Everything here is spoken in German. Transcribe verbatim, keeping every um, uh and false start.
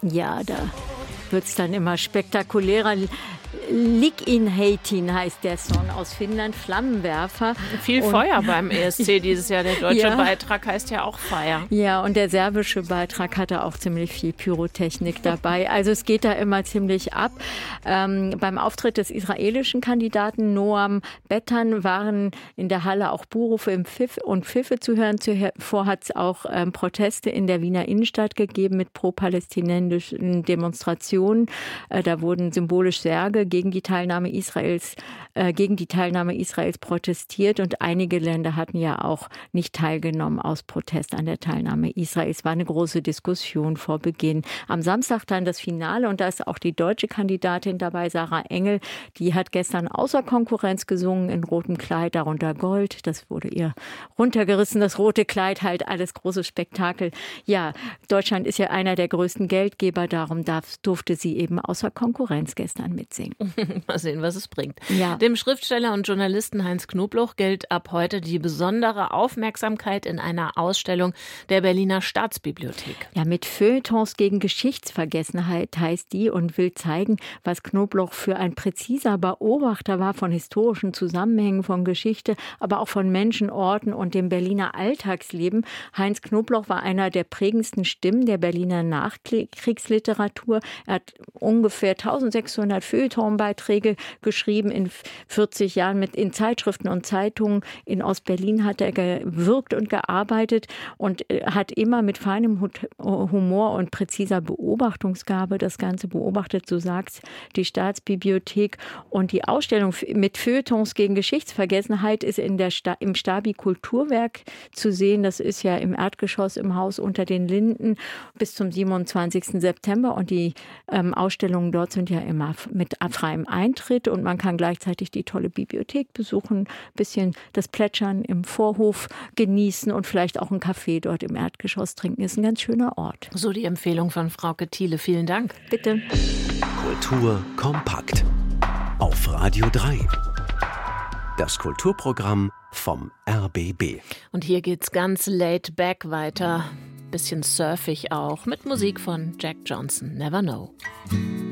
Ja, da wird es dann immer spektakulärer. Lik in Heitin heißt der Song aus Finnland, Flammenwerfer. Viel und Feuer beim E S C dieses Jahr. Der deutsche ja. Beitrag heißt ja auch Feier. Ja, und der serbische Beitrag hatte auch ziemlich viel Pyrotechnik dabei. Also es geht da immer ziemlich ab. Ähm, beim Auftritt des israelischen Kandidaten Noam Bettan waren in der Halle auch Buhrufe im Pfiff und Pfiffe zu hören. Zuvor hat es auch ähm, Proteste in der Wiener Innenstadt gegeben mit pro-palästinensischen Demonstrationen. Äh, da wurden symbolisch Särge gegen die Teilnahme Israels, äh, gegen die Teilnahme Israels protestiert und einige Länder hatten ja auch nicht teilgenommen aus Protest an der Teilnahme Israels. War eine große Diskussion vor Beginn. Am Samstag dann das Finale und da ist auch die deutsche Kandidatin dabei, Sarah Engel. Die hat gestern außer Konkurrenz gesungen in rotem Kleid, darunter Gold. Das wurde ihr runtergerissen, das rote Kleid, halt alles großes Spektakel. Ja, Deutschland ist ja einer der größten Geldgeber, darum darf, durfte sie eben außer Konkurrenz gestern mitsingen. Mal sehen, was es bringt. Ja. Dem Schriftsteller und Journalisten Heinz Knobloch gilt ab heute die besondere Aufmerksamkeit in einer Ausstellung der Berliner Staatsbibliothek. Ja, mit Feuilletons gegen Geschichtsvergessenheit heißt die und will zeigen, was Knobloch für ein präziser Beobachter war von historischen Zusammenhängen, von Geschichte, aber auch von Menschen, Orten und dem Berliner Alltagsleben. Heinz Knobloch war einer der prägendsten Stimmen der Berliner Nachkriegsliteratur. Er hat ungefähr eintausendsechshundert Feuilletonbeiträge geschrieben in vierzig Jahren mit in Zeitschriften und Zeitungen. In Ostberlin hat er gewirkt und gearbeitet und hat immer mit feinem Humor und präziser Beobachtungsgabe das Ganze beobachtet, so sagt die Staatsbibliothek. Und die Ausstellung mit Feuilletons gegen Geschichtsvergessenheit ist in der Sta- im Stabi Kulturwerk zu sehen. Das ist ja im Erdgeschoss im Haus unter den Linden bis zum siebenundzwanzigsten September. Und die ähm, Ausstellungen dort sind ja immer mit freiem Eintritt und man kann gleichzeitig die tolle Bibliothek besuchen, ein bisschen das Plätschern im Vorhof genießen und vielleicht auch einen Kaffee dort im Erdgeschoss trinken. Ist ein ganz schöner Ort. So die Empfehlung von Frauke Thiele. Vielen Dank. Bitte. Kultur kompakt auf Radio drei. Das Kulturprogramm vom R B B. Und hier geht's ganz laid back weiter. Bisschen surfig auch, mit Musik von Jack Johnson. Never Know.